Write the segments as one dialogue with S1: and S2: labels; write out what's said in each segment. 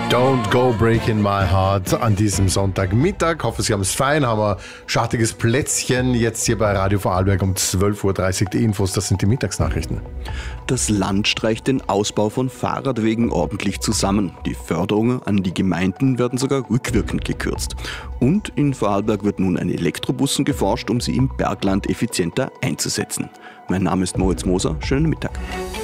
S1: Don't go breaking my heart an diesem Sonntagmittag. Hoffe, Sie haben es fein, haben ein schattiges Plätzchen jetzt hier bei Radio Vorarlberg um 12.30 Uhr. Die Infos, das sind die Mittagsnachrichten.
S2: Das Land streicht den Ausbau von Fahrradwegen ordentlich zusammen. Die Förderungen an die Gemeinden werden sogar rückwirkend gekürzt. Und in Vorarlberg wird nun an Elektrobussen geforscht, um sie im Bergland effizienter einzusetzen. Mein Name ist Moritz Moser. Schönen Mittag.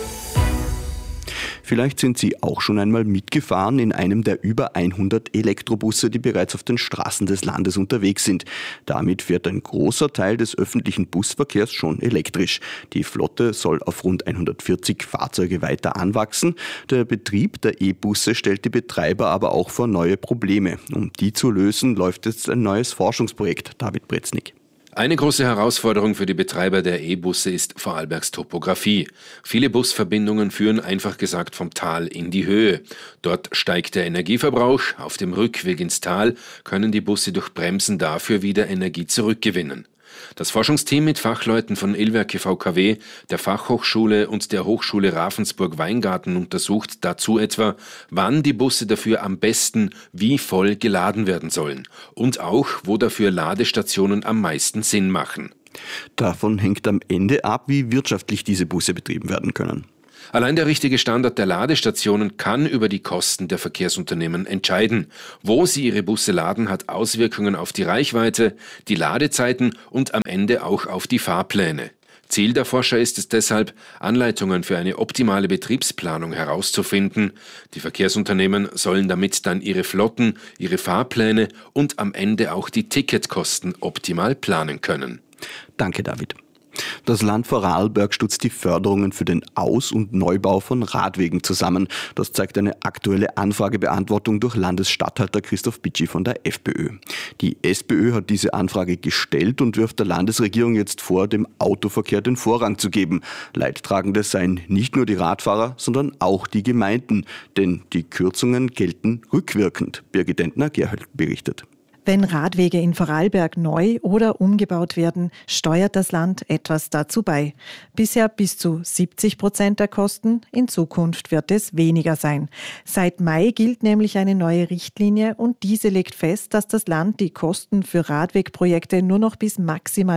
S2: Vielleicht sind Sie auch schon einmal mitgefahren in einem der über 100 Elektrobusse, die bereits auf den Straßen des Landes unterwegs sind. Damit fährt ein großer Teil des öffentlichen Busverkehrs schon elektrisch. Die Flotte soll auf rund 140 Fahrzeuge weiter anwachsen. Der Betrieb der E-Busse stellt die Betreiber aber auch vor neue Probleme. Um die zu lösen, läuft jetzt ein neues Forschungsprojekt. David Breznik.
S3: Eine große Herausforderung für die Betreiber der E-Busse ist Vorarlbergs Topografie. Viele Busverbindungen führen einfach gesagt vom Tal in die Höhe. Dort steigt der Energieverbrauch. Auf dem Rückweg ins Tal können die Busse durch Bremsen dafür wieder Energie zurückgewinnen. Das Forschungsteam mit Fachleuten von Illwerke VKW, der Fachhochschule und der Hochschule Ravensburg-Weingarten untersucht dazu etwa, wann die Busse dafür am besten wie voll geladen werden sollen und auch, wo dafür Ladestationen am meisten Sinn machen.
S2: Davon hängt am Ende ab, wie wirtschaftlich diese Busse betrieben werden können.
S3: Allein der richtige Standard der Ladestationen kann über die Kosten der Verkehrsunternehmen entscheiden. Wo sie ihre Busse laden, hat Auswirkungen auf die Reichweite, die Ladezeiten und am Ende auch auf die Fahrpläne. Ziel der Forscher ist es deshalb, Anleitungen für eine optimale Betriebsplanung herauszufinden. Die Verkehrsunternehmen sollen damit dann ihre Flotten, ihre Fahrpläne und am Ende auch die Ticketkosten optimal planen können.
S2: Danke, David. Das Land Vorarlberg stutzt die Förderungen für den Aus- und Neubau von Radwegen zusammen. Das zeigt eine aktuelle Anfragebeantwortung durch Landesstatthalter Christoph Bitschi von der FPÖ. Die SPÖ hat diese Anfrage gestellt und wirft der Landesregierung jetzt vor, dem Autoverkehr den Vorrang zu geben. Leidtragende seien nicht nur die Radfahrer, sondern auch die Gemeinden. Denn die Kürzungen gelten rückwirkend. Birgit Entner-Gerhold berichtet.
S4: Wenn Radwege in Vorarlberg neu oder umgebaut werden, steuert das Land etwas dazu bei. Bisher bis zu 70% der Kosten, in Zukunft wird es weniger sein. Seit Mai gilt nämlich eine neue Richtlinie und diese legt fest, dass das Land die Kosten für Radwegprojekte nur noch bis maximal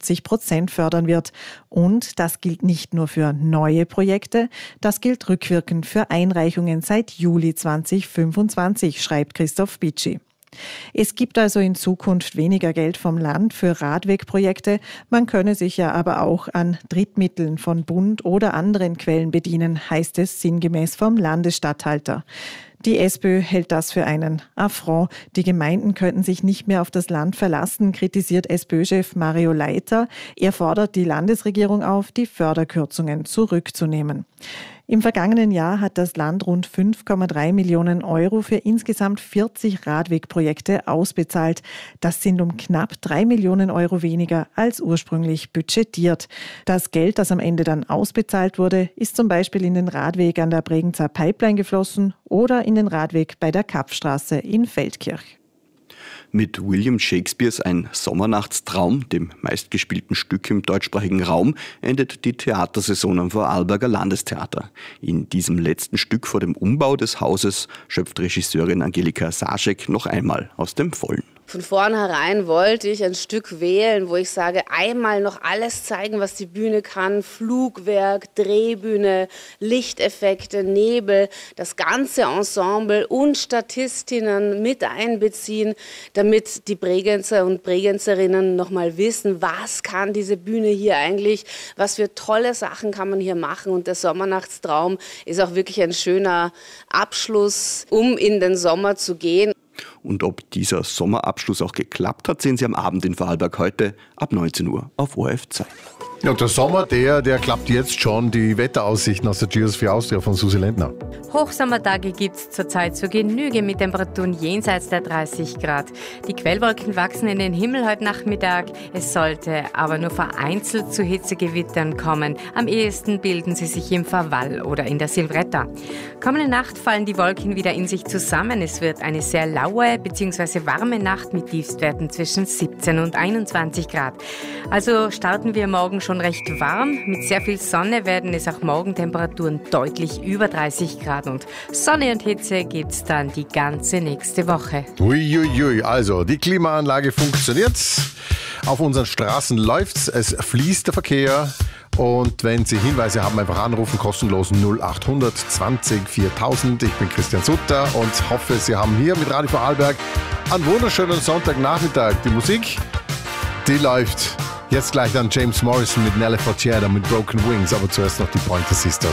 S4: 50% fördern wird. Und das gilt nicht nur für neue Projekte, das gilt rückwirkend für Einreichungen seit Juli 2025, schreibt Christoph Bitschi. Es gibt also in Zukunft weniger Geld vom Land für Radwegprojekte. Man könne sich ja aber auch an Drittmitteln von Bund oder anderen Quellen bedienen, heißt es sinngemäß vom Landesstatthalter. Die SPÖ hält das für einen Affront. Die Gemeinden könnten sich nicht mehr auf das Land verlassen, kritisiert SPÖ-Chef Mario Leiter. Er fordert die Landesregierung auf, die Förderkürzungen zurückzunehmen. Im vergangenen Jahr hat das Land rund 5,3 Millionen Euro für insgesamt 40 Radwegprojekte ausbezahlt. Das sind um knapp 3 Millionen Euro weniger als ursprünglich budgetiert. Das Geld, das am Ende dann ausbezahlt wurde, ist zum Beispiel in den Radweg an der Bregenzer Pipeline geflossen oder in den Radweg bei der Kapstraße in Feldkirch.
S2: Mit William Shakespeares Ein Sommernachtstraum, dem meistgespielten Stück im deutschsprachigen Raum, endet die Theatersaison am Vorarlberger Landestheater. In diesem letzten Stück vor dem Umbau des Hauses schöpft Regisseurin Angelika Saschek noch einmal aus dem Vollen.
S5: Von vornherein wollte ich ein Stück wählen, wo ich sage, einmal noch alles zeigen, was die Bühne kann. Flugwerk, Drehbühne, Lichteffekte, Nebel, das ganze Ensemble und Statistinnen mit einbeziehen, damit die Bregenzer und Bregenzerinnen nochmal wissen, was kann diese Bühne hier eigentlich, was für tolle Sachen kann man hier machen. Und der Sommernachtstraum ist auch wirklich ein schöner Abschluss, um in den Sommer zu gehen.
S2: Und ob dieser Sommerabschluss auch geklappt hat, sehen Sie am Abend in Vorarlberg heute ab 19 Uhr auf ORF 2.
S1: Ja, der Sommer, der klappt jetzt schon. Die Wetteraussichten aus der Geosphere Austria von Susi Lendner.
S6: Hochsommertage gibt es zurzeit zur Genüge mit Temperaturen jenseits der 30 Grad. Die Quellwolken wachsen in den Himmel heute Nachmittag. Es sollte aber nur vereinzelt zu Hitzegewittern kommen. Am ehesten bilden sie sich im Verwall oder in der Silvretta. Kommende Nacht fallen die Wolken wieder in sich zusammen. Es wird eine sehr laue bzw. warme Nacht mit Tiefstwerten zwischen 17 und 21 Grad. Also starten wir morgen schon davon recht warm. Mit sehr viel Sonne werden es auch morgen Temperaturen deutlich über 30 Grad. Und Sonne und Hitze gibt es dann die ganze nächste Woche.
S1: Uiuiui, also die Klimaanlage funktioniert. Auf unseren Straßen läuft's, es fließt der Verkehr. Und wenn Sie Hinweise haben, einfach anrufen, kostenlos 0800 20 4000. Ich bin Christian Sutter und hoffe, Sie haben hier mit Radio Vorarlberg einen wunderschönen Sonntagnachmittag. Die Musik, die läuft. Jetzt gleich dann James Morrison mit Nelly Furtado mit Broken Wings, aber zuerst noch die Pointer Sisters.